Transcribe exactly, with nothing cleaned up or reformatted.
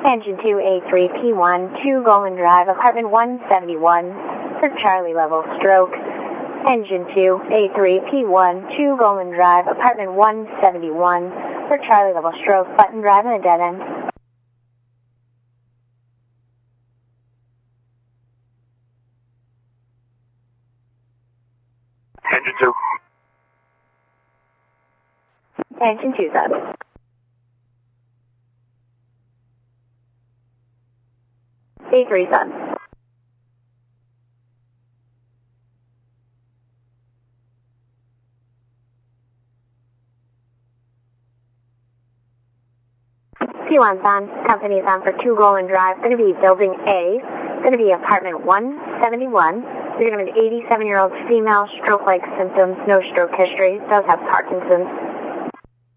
Engine two A three P one, two Golan Drive, apartment one seventy-one, for Charlie level stroke. Engine two A three P one, two Golan Drive, apartment one seventy-one, for Charlie level stroke, button drive and a dead end. Engine two. Engine two sub. A three sub. P one's on. Company's on for two Golan Drive. Going to be building A. Going to be apartment one seventy-one. You're going to be an eighty-seven-year-old female, stroke-like symptoms, no stroke history, does have Parkinson's.